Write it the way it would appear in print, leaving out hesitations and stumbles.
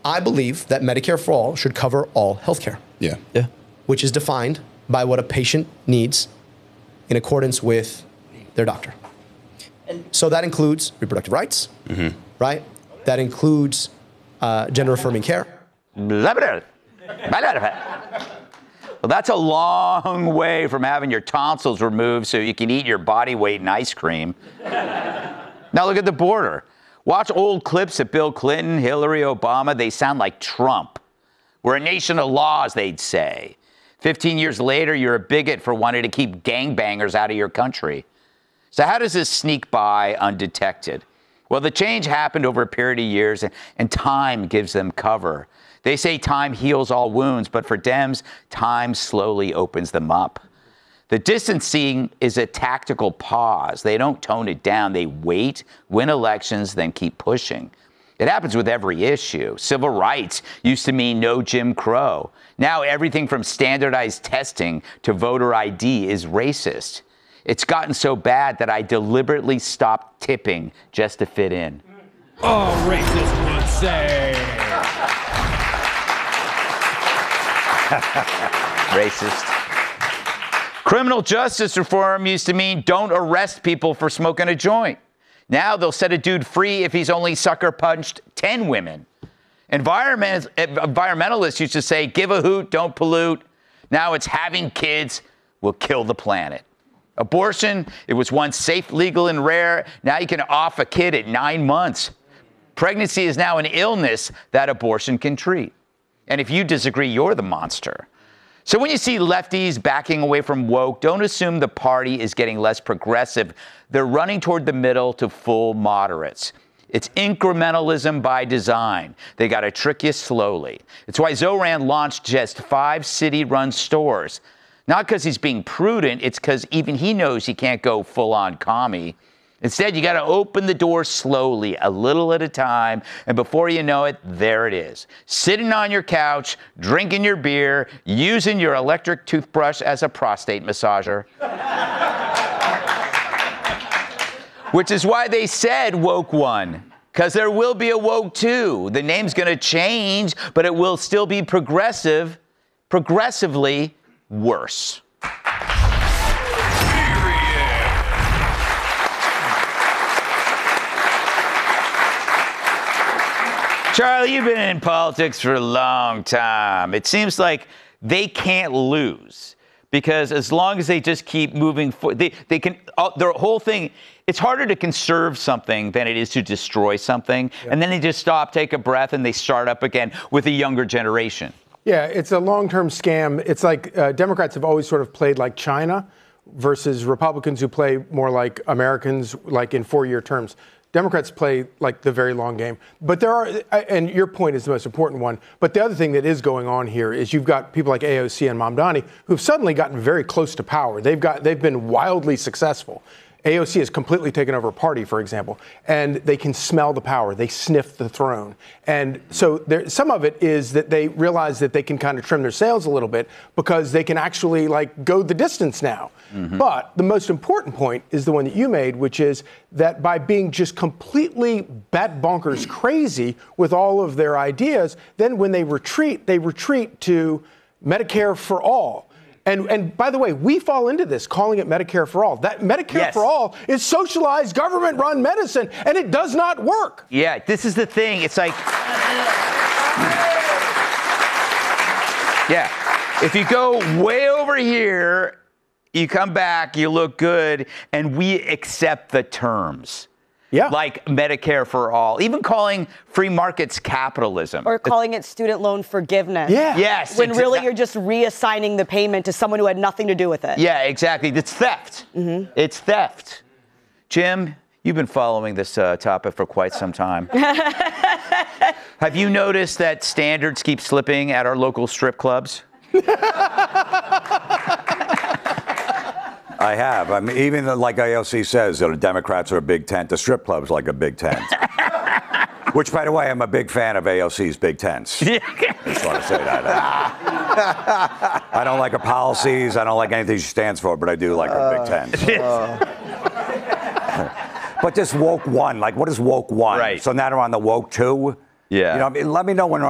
I believe that Medicare for All should cover all healthcare. Yeah. Which is defined by what a patient needs in accordance with their doctor. So that includes reproductive rights, right? That includes gender-affirming care. Well, that's a long way from having your tonsils removed so you can eat your body weight in ice cream. Now look at the border. Watch old clips of Bill Clinton, Hillary, Obama. They sound like Trump. We're a nation of laws, they'd say. 15 years later, you're a bigot for wanting to keep gangbangers out of your country. So how does this sneak by undetected? Well, the change happened over a period of years, and time gives them cover. They say time heals all wounds, but for Dems, time slowly opens them up. The distancing is a tactical pause. They don't tone it down. They wait, win elections, then keep pushing. It happens with every issue. Civil rights used to mean no Jim Crow. Now everything from standardized testing to voter ID is racist. It's gotten so bad that I deliberately stopped tipping just to fit in. Oh, racist would say. Racist. Criminal justice reform used to mean don't arrest people for smoking a joint. Now they'll set a dude free if he's only sucker punched 10 women. Environmentalists used to say, give a hoot, don't pollute. Now it's having kids will kill the planet. Abortion, it was once safe, legal, and rare. Now you can off a kid at 9 months. Pregnancy is now an illness that abortion can treat. And if you disagree, you're the monster. So when you see lefties backing away from woke, don't assume the party is getting less progressive. They're running toward the middle to full moderates. It's incrementalism by design. They got to trick you slowly. It's why Zoran launched just 5 city-run stores. Not because he's being prudent, it's because even he knows he can't go full-on commie. Instead, you got to open the door slowly, a little at a time, and before you know it, there it is. Sitting on your couch, drinking your beer, using your electric toothbrush as a prostate massager. Which is why they said woke one, because there will be a woke two. The name's going to change, but it will still be progressively worse. Charlie, you've been in politics for a long time. It seems like they can't lose because as long as they just keep moving forward, they can, their whole thing, it's harder to conserve something than it is to destroy something. Yeah. And then they just stop, take a breath, and they start up again with a younger generation. Yeah, it's a long-term scam. It's like Democrats have always sort of played like China versus Republicans who play more like Americans, like in 4-year terms. Democrats play like the very long game. But there are, and your point is the most important one, but the other thing that is going on here is you've got people like AOC and Mamdani who've suddenly gotten very close to power. They've been wildly successful. AOC has completely taken over a party, for example, and they can smell the power. They sniff the throne. And so some of it is that they realize that they can kind of trim their sails a little bit because they can actually like go the distance now. Mm-hmm. But the most important point is the one that you made, which is that by being just completely bat bonkers crazy with all of their ideas, then when they retreat to Medicare for all. And by the way, we fall into this, calling it Medicare for all. That Medicare for all is socialized, government-run medicine, and it does not work. Yeah, this is the thing. It's like, yeah, if you go way over here, you come back, you look good, and we accept the terms. Yeah. Like Medicare for all, even calling free markets capitalism. Or calling it student loan forgiveness. Yeah. Yes. When really you're just reassigning the payment to someone who had nothing to do with it. Yeah, exactly. It's theft. Mm-hmm. It's theft. Jim, you've been following this topic for quite some time. Have you noticed that standards keep slipping at our local strip clubs? I have. I mean, even like AOC says, the Democrats are a big tent. The strip club's like a big tent. Which, by the way, I'm a big fan of AOC's big tents. I just want to say that. I don't like her policies. I don't like anything she stands for, but I do like her big tents. But this woke one, like, what is woke one? Right. So now they're on the woke two? Yeah. You know, let me know when